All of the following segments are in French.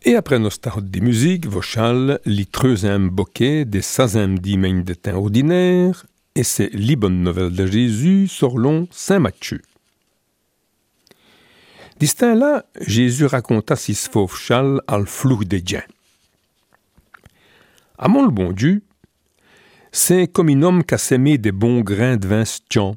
Et après nos stars de musique, vochal, li treuzem bokeh des sazem dimein de temps ordinaire, et c'est li bonne nouvelle de Jésus selon Saint Matthieu. Distin là, Jésus raconta sis fauves chal al flou des diens. À mon le bon Dieu, c'est comme un homme qui a semé des bons grains de vin stian.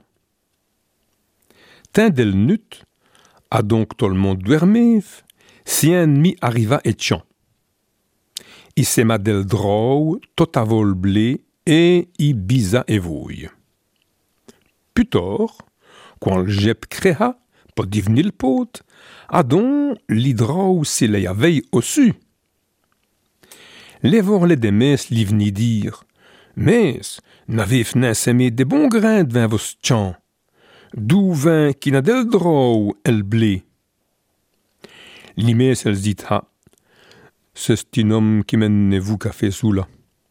Tin del nut, a donc tout le monde duermev, si un ennemi arriva et tian. I sema del draw, tot avol blé, et i bisa et vouille. Plus tard, quand le jep créa, pas divni le pot, a donc l'idraw se la veille au-su. Les vorles des messes li veni dire, mais n'avez-vous n'a semé des bons grains de vin vos tian, d'où vin qui n'a del draw el blé. Li messes el dit ha, c'est un homme qui mène vous café sous là.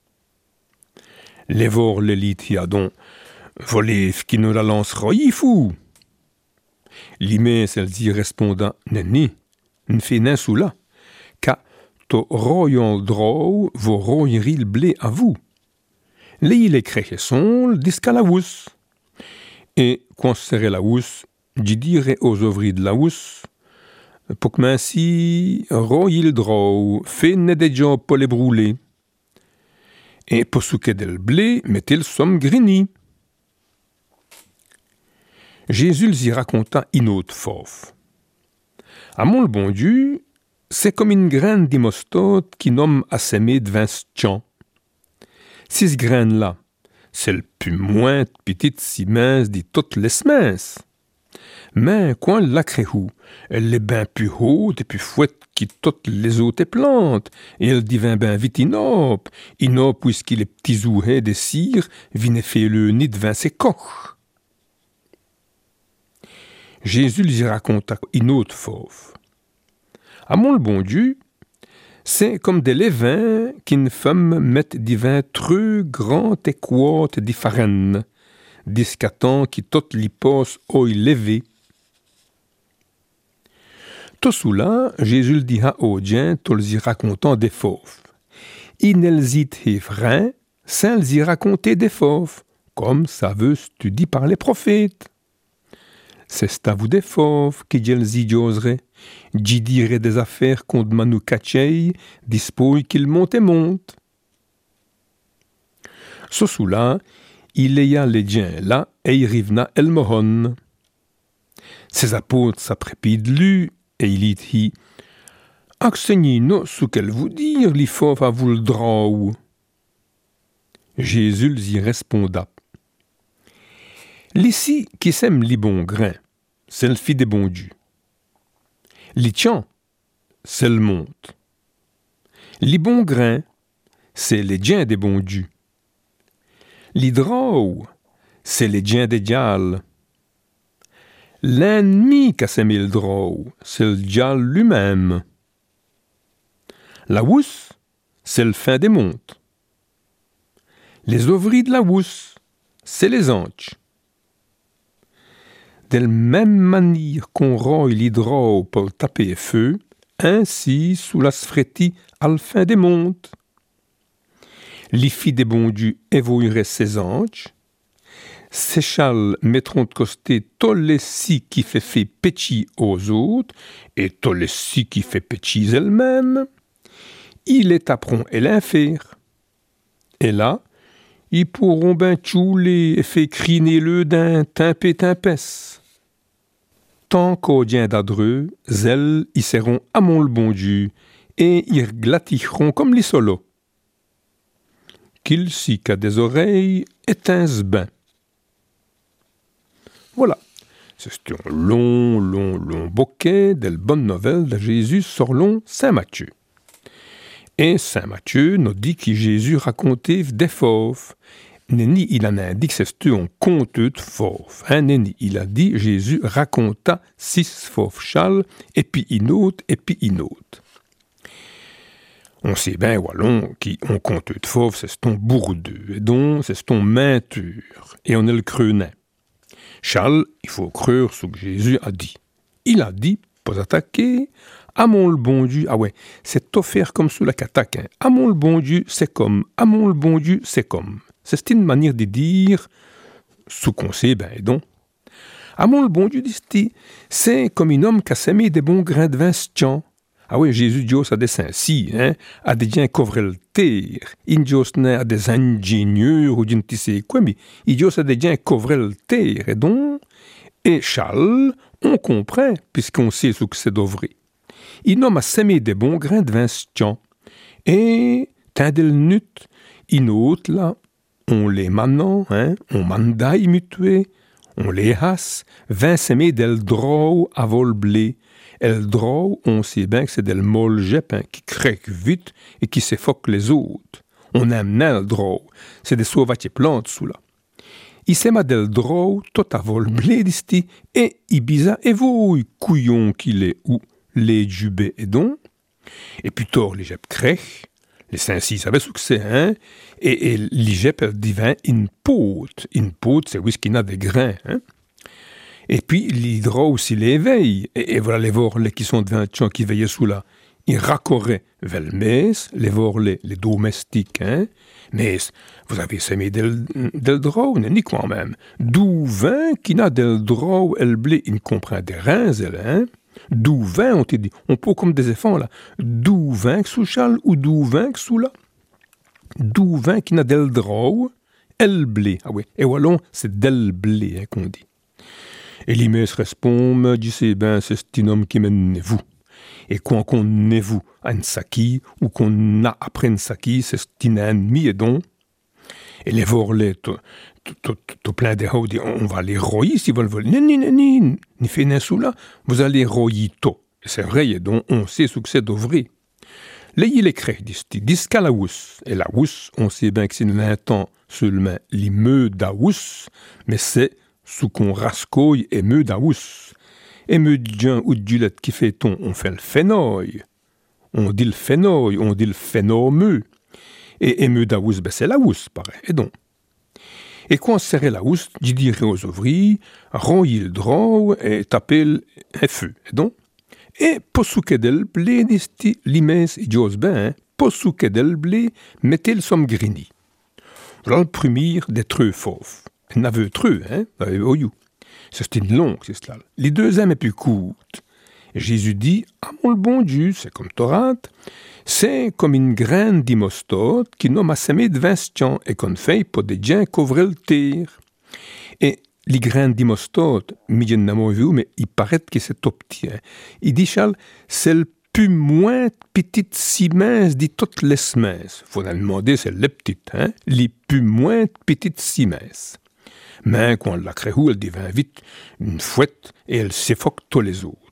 Les vorles lit a donc, volev qui ne la lancera y fou. Li messes el dit responda, nenni, n'fait n'en sous là, ca to royon draw vo royeri le blé à vous. Les créchesson disca la wous. Et quand serait la wous, j'y dirais aux ouvriers de la wous, pour que ainsi royer le draw, fait ne des gens pour les brûler. Et pour souquer del blé, mettez le somme grini. Jésus y raconta une autre fauve. À mon le bon Dieu, c'est comme une graine d'imostode qui nomme à semer de vin stian. Ces graines-là, c'est le plus moins petite si mince de toutes les semences. Mais quand elle la créhou, elle est bien plus haute et plus fouette que toutes les autres plantes, et elle devient bien vite inop puisqu'il est petits ouhets de cire, vine fait le nid de vin ses coches. Jésus lui raconta une autre fauve. À mon le bon Dieu, c'est comme des levains qu'une femme met des vins trop grands et quotes de farine, discatant qui toutes les posses oi levé. Tout cela, Jésus le dit à Odien, tout y racontant des fauves. Il ne dit rien, sans y raconter des fauves, comme ça veut tu dit par les prophètes. C'est à vous des fauves qui j'y oserait, j'y dirais des affaires contre Manu Kachei, dispose qu'il monte et monte. Ce sous-là, il y a les diens là, et il rivna el mohon. Ses apôtres s'apprépident lui, et il dit, Axenino, sous qu'elle vous dire, les fauves à vous le draw. Jésus y responda. L'ici qui sème les bons grains, c'est le fils des bons dieux. Les tiens, c'est le monte. Les bons grains, c'est les diens des bons dieux. Les draw, c'est les diens des dials. L'ennemi qui a semé le draw, c'est le dial lui-même. La wousse, c'est le fin des montes. Les ouvriers de la wousse, c'est les anges. De la même manière qu'on roye l'hydrau pour taper feu, ainsi sous la sfreti à la fin des montes. Les filles des bons dieux évolueraient ses anges, ces châles mettront de côté tous les si qui fait péchi aux autres, et tous les si qui fait péchi elles-mêmes. Ils les taperont et l'infère. Et là, ils pourront ben tchouler et fait criner le d'un timpé timpès. Tant qu'au dien d'adreux, zèles, ils seront à mon le bon Dieu, et ils glaticheront comme les solos. Qu'il si qu'a des oreilles, éteince ben. Voilà. C'est un long bouquet de bonnes nouvelles de Jésus selon Saint Matthieu. Et Saint Matthieu nous dit que Jésus racontait des fauves. Nenni, il en a dit que c'est un conte de fauves. Nenni, il a dit Jésus raconta 6 fauves châles, et puis une autre, et puis une autre. On sait bien, wallon, qu'on conte de fauves, c'est ton bourdeux, et donc c'est ton mainture, et on est le creunet. Charles, il faut croire ce que Jésus a dit. Il a dit, pas attaquer, Ah mon le bon Dieu, ah ouais, c'est offert comme sous la cataque. Hein. Ah mon le bon Dieu, c'est comme. Ah mon le bon Dieu, c'est comme. C'est une manière de dire, sous qu'on sait, ben donc. Ah mon le bon Dieu, dit c'est comme un homme qui a semé des bons grains de vin stian. Ah oui, Jésus dit ça des saints, si, hein, à des gens qui ouvrent le terre. Il dit à des ingénieurs ou d'une tissé quoi, mais il dit à des gens qui ouvrent le terre. Et donc, et Charles, on comprend, puisqu'on sait ce que c'est d'ouvrir. Il nomme à semer des bons grains de vin stian. Et, tant de nut, une autre là, on les maintenant, hein, on mandaille mutué, on les hasse, 20 semés del draw à vol blé. El draw, on sait bien que c'est del molle jep, hein, qui craque vite et qui s'effoque les autres. On aime le draw, c'est des sauvages plantes sous là. Il sema del draw, tout à vol blé disti, et Ibiza et vous, couillon qu'il est ou les jubés et donc. Et puis tord les jep crèche. Les Saint-Cy savaient ce que c'est, hein? Et l'Igep divin une pôte. Une pôte, c'est whisky n'a des grains, hein? Et puis, l'hydra aussi les veille. Et voilà les vorles qui sont devant gens qui veillaient sous là. Ils raccoraient vers le mess, les vorles, les domestiques, hein? Mais vous avez semé del draw, ni quand même. D'où vin qui n'a del draw, elle blé, il comprend des reins, elle, hein? D'où vin, on te dit, on peut comme des éléphants là. D'où vin sous Charles ou d'où vin sous là. D'où vin qui n'a del draw, elle blé. Ah oui, et wallon, c'est del blé, hein, qu'on dit. Et l'imès répond, dit c'est ben, c'est un homme qui mène vous. Et quand qu'on est vous à un saki, ou qu'on a après un saki, c'est un ennemi et donc. Et les vorlets, tout plein de hauts, on va les royer s'ils veulent voler. Ni fait un sous là, vous allez royer tout. Et c'est vrai, et donc on sait ce que c'est d'ouvrir. L'ayez les crêts, disent qu'à la housse. Et la housse, on sait bien que c'est l'intent seulement l'imeu d'ahousse, mais c'est sous qu'on rascouille et meu d'ahousse. Et meu d'un ou d'ulette qui fait on fait le phénoï. On dit le phénoï, on dit le phénomeux. Et émeu d'ahousse, ben c'est la housse, pareil. Et donc. Et quand on serrait la housse, j'y dirais aux ouvriers, royer le draw et taper un feu. Et donc. Et posouke del blé, disti l'imès et j'ose ben, posouke del blé, mettez le somme grini. Voilà le premier des treux fauves. Un aveu treux, hein, oyou. C'est une longue, c'est cela. Les deuxièmes est plus courte. Jésus dit, ah mon le bon Dieu, c'est comme torrente, c'est comme une graine d'imostote qui nomme à semer de vinstian et qu'on fait pour des gens couvrir le terre. Et les graines d'imostote, mais il paraît que c'est tout petit. Hein. Il dit, Charles, c'est le plus moins petite si mince de toutes les minces. Faut en demander, c'est les petites, hein, les plus moins petites si minces. Mais quand on la crée, elle devient vite une fouette et elle s'effoque tous les autres.